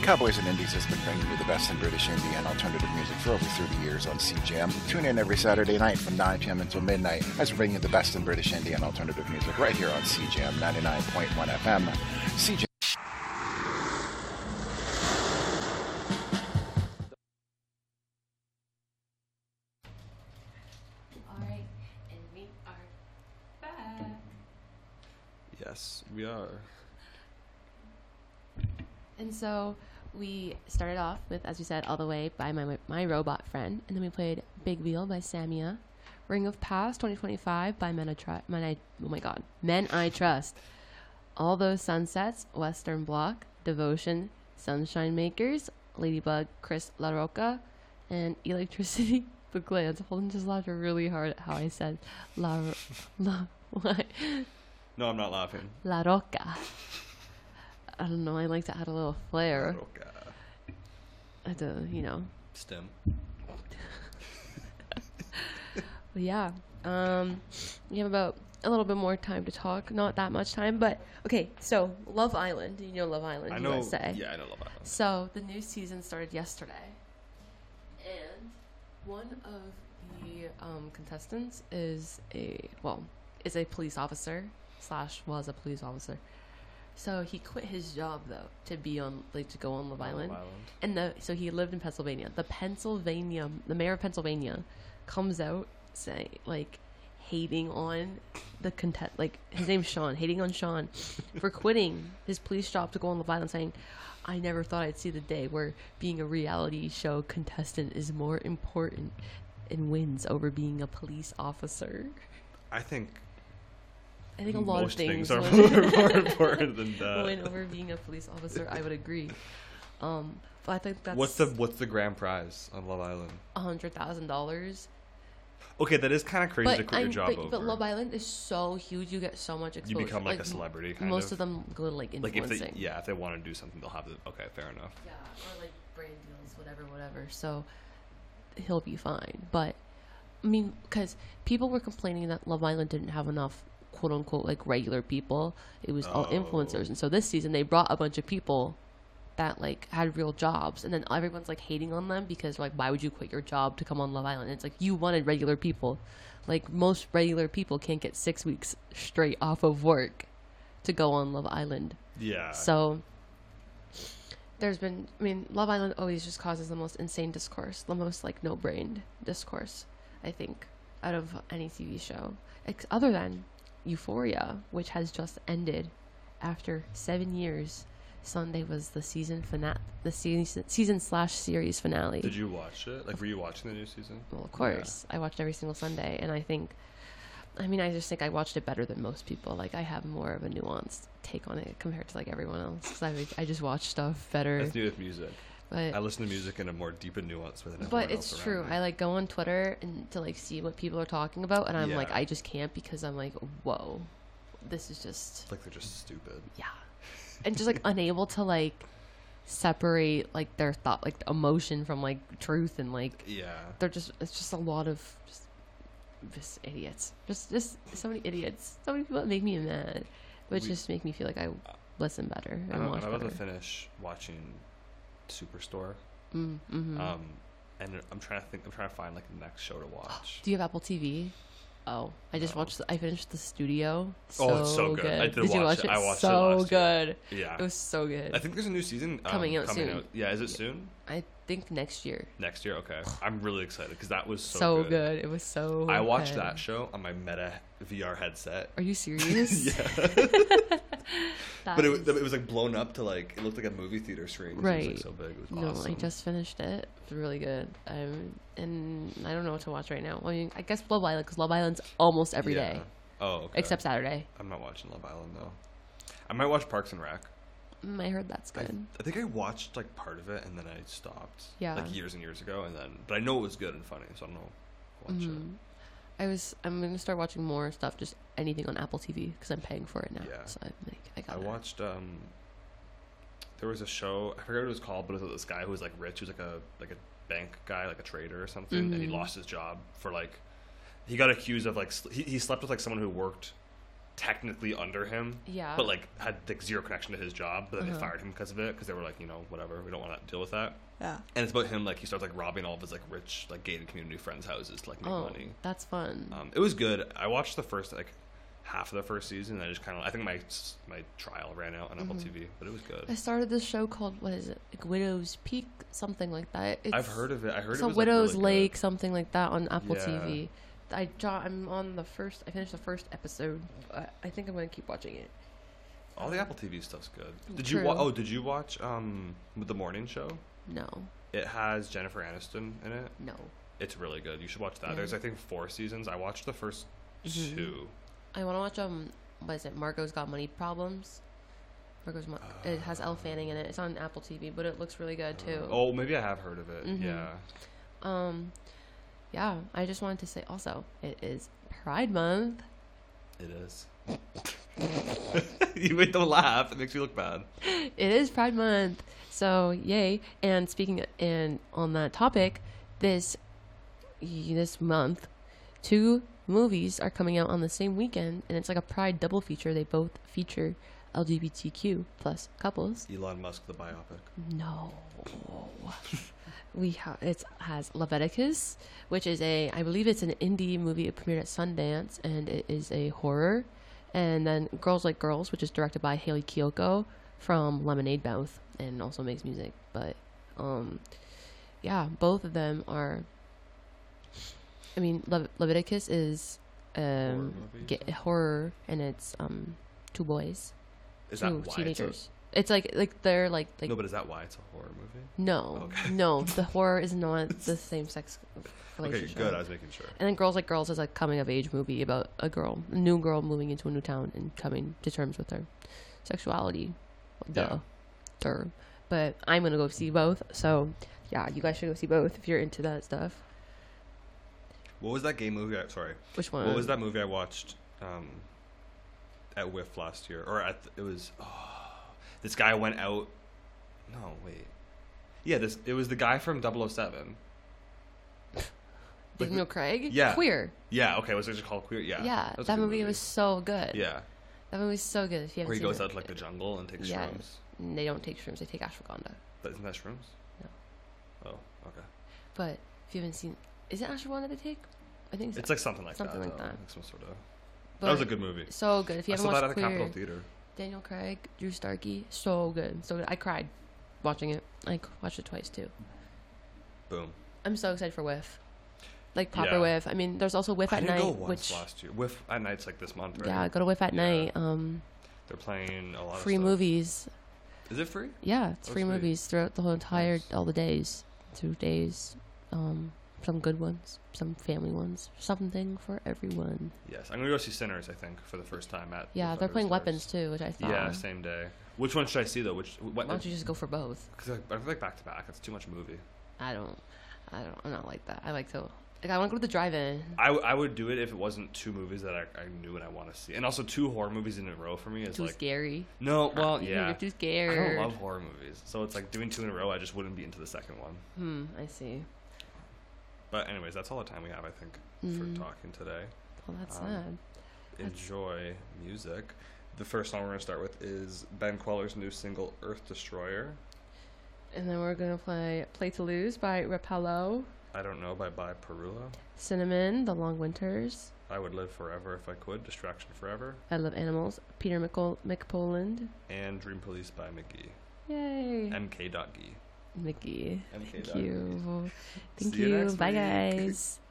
Cowboys and Indies has been bringing you the best in British indie and alternative music for over 30 years on CJAM. Tune in every Saturday night from 9 p.m. until midnight as we bring you the best in British indie and alternative music right here on CJAM 99.1 FM. CJAM. Alright, and we are back. Yes, we are. And so we started off with, as we said, All the Way by My Robot Friend. And then we played Big Wheel by Samia. Ring of Past 2025 by Men I Trust. All Those Sunsets, Western Bloc, Devotion, Sunshine Makers, Ladybug, Chris LaRocca, and Electricity The Glance. Holden just laughed really hard at how I said what? No, I'm not laughing. La Rocca. I don't know. I like to add a little flair. At the, STEM. But yeah. We have about a little bit more time to talk. Not that much time, but okay. So Love Island. You know Love Island, I know. USA. Yeah, I know Love Island. So the new season started yesterday, and one of the contestants is a police officer / was a police officer. So he quit his job though to be on to go on Love Island. And so he lived in Pennsylvania. The mayor of Pennsylvania comes out saying hating on the his name's Sean, hating on Sean for quitting his police job to go on Love Island, saying, "I never thought I'd see the day where being a reality show contestant is more important and wins over being a police officer." I think a lot of things are more important than that. Win over being a police officer, I would agree. But I think that's what's the grand prize on Love Island? $100,000. Okay, that is kind of crazy to quit your job over. But Love Island is so huge; you get so much exposure. You become a celebrity. Most of them go to influencing. If they want to do something, they'll have it. Okay, fair enough. Yeah, or brand deals, whatever. So he'll be fine. But I mean, because people were complaining that Love Island didn't have enough quote unquote regular people. It was all influencers, and so this season they brought a bunch of people that had real jobs, and then everyone's hating on them because why would you quit your job to come on Love Island? And it's you wanted regular people. Most regular people can't get 6 weeks straight off of work to go on Love Island. Yeah. So Love Island always just causes the most insane discourse, the most no-brained discourse, I think, out of any TV show, other than Euphoria, which has just ended after 7 years. Sunday was the season finale, series finale. Did you watch it? Were you watching the new season? Well, of course. Yeah. I watched every single Sunday, and I just think I watched it better than most people. I have more of a nuanced take on it compared to everyone else, because I just watch stuff better. That's new with music. But I listen to music in a more deep and nuanced way than everyone But else it's true. me. I go on Twitter and to see what people are talking about, and I'm I just can't, because I'm whoa, this is just they're just stupid. Yeah. And just unable to separate their thought, emotion from truth, and they're just, it's just a lot of just idiots, just so many idiots, so many people that make me mad, which just make me feel I listen better and watch better. I'm about to finish watching Superstore. Mm-hmm. And I'm trying to find the next show to watch. Do you have Apple TV? Oh, I just I finished The Studio. It's so good. Did you watch it? I watched it last good. Year. Yeah. It was so good. I think there's a new season coming out soon. Yeah, is it soon? I think next year. Next year, okay. I'm really excited because that was so good. It was so I watched that show on my Meta VR headset. Are you serious? Yeah. But it was blown up to it looked like a movie theater screen. Right. It was so big. It was awesome. I just finished it. It's really good. And I don't know what to watch right now. I guess Love Island, because Love Island's almost every day. Oh, okay. Except Saturday. I'm not watching Love Island though. I might watch Parks and Rec. I heard that's good. I think I watched part of it and then I stopped. Yeah. Years and years ago, but I know it was good and funny, so I don't know. Watch it. I'm gonna start watching more stuff, just anything on Apple TV, because I'm paying for it now. Yeah. So I watched. There was a show, I forget what it was called, but it was this guy who was rich, who was a bank guy, a trader or something, and he lost his job for he got accused of he slept with someone who worked technically under him. Yeah. But like had like zero connection to his job. But then they Uh-huh. fired him because of it, because they were like, whatever, we don't want to deal with that. Yeah. And it's about him, like he starts like robbing all of his like rich like gated community friends' houses to like make money. That's fun. It was good. I watched the first like half of the first season. And I just kind of, I think my trial ran out on Apple TV, but it was good. I started this show called, what is it? Like Widow's Peak, something like that. I've heard of it. I heard it some was Widow's like, really Lake, good. something like that on Apple Yeah. TV. I'm on the first. I finished the first episode. I think I'm gonna keep watching it. All the Apple TV stuff's good. Did True. you watch the morning show? No, It has Jennifer Aniston in it. no. It's really good. You should watch that. Yeah. There's I think 4 seasons. I watched the first Mhm. 2. I want to watch what is it? Margot's Got Money Problems. It has Elle Fanning in it. It's on Apple TV, but it looks really good too. Oh, maybe I have heard of it. Mhm. Yeah. Yeah. I just wanted to say also, it is Pride Month. It is. You don't laugh. It makes you look bad. It is Pride Month, so yay! And on that topic, this month, 2 movies are coming out on the same weekend, and it's like a Pride double feature. They both feature LGBTQ plus couples. Elon Musk, the biopic. No, it has Leviticus, which is I believe it's an indie movie. It premiered at Sundance, and it is a horror. And then Girls Like Girls, which is directed by Haley Kiyoko from Lemonade Mouth, and also makes music. But yeah, both of them are. I mean, Leviticus is horror, and it's 2 boys, Is 2 that why teenagers. It's like they're like No, but is that why it's a horror movie? no, Okay. no. The horror is not the same sex Okay, relationship. good. I was making sure. And then Girls Like Girls is a coming of age movie about a new girl moving into a new town and coming to terms with her sexuality. Yeah. But I'm gonna go see both. So yeah, you guys should go see both if you're into that stuff. What was that gay movie? Sorry. Which one? What was that movie I watched at WIF last year? Or it was this guy went out. No, wait. Yeah, it was the guy from 007. Daniel Craig? Yeah. Queer. Yeah, okay, was it just called Queer? Yeah. Yeah, was a that good movie was so good. Yeah. That movie was so good. If you haven't Where he seen goes it. out to like the jungle and takes Yeah. shrooms. They don't take shrooms, they take ashwagandha. But isn't that shrooms? No. Oh, okay. But if you haven't seen, is it ashwagandha they take? I think so. It's like something like Something that. like that. Like some sort of. But That was a good movie. so good. If you I haven't saw that watched at the Queer, Capitol Theater. Daniel Craig, Drew Starkey, so good, so good. I cried watching it. I watched it twice too. Boom. I'm so excited for WIF, like proper Yeah. WIF. I mean, there's also WIF I at didn't night, go once which last year. WIF at night's like this month, right? yeah, go to WIF at Yeah. night. They're playing a lot Free of stuff. movies. Is it free? Yeah, it's Oh, free sweet. movies throughout the whole entire Nice. all the days, 2 days. Some good ones, some family ones, something for everyone. Yes, I'm gonna go see Sinners. I think for the first time at. Yeah, the they're playing Thunderstorms. Weapons too, which I thought. Yeah, same day. Which one should I see though? Why don't you just go for both? Because I feel like back to back. It's too much movie. I'm not like that. I like to. Like, I want to go to the drive-in. I would do it if it wasn't 2 movies that I knew and I want to see, and also 2 horror movies in a row for me is Too like scary. no. Well, You're yeah. too I scared. don't love horror movies, so it's like doing 2 in a row. I just wouldn't be into the second one. I see. But anyways, that's all the time we have, I think, for talking today. Well, that's Um, sad. Enjoy music. The first song we're gonna start with is Ben Queller's new single "Earth Destroyer." And then we're gonna play "Play to Lose" by Rapallo, I Don't Know by Perula. Cinnamon, "The Long Winters," I Would Live Forever If I Could, Distraction Forever, "I Love Animals," Peter McPoland. and Dream Police by McGee. Yay, MK.Gee. Mickey. MK. Thank you. Thank See you you. next Bye, week. guys.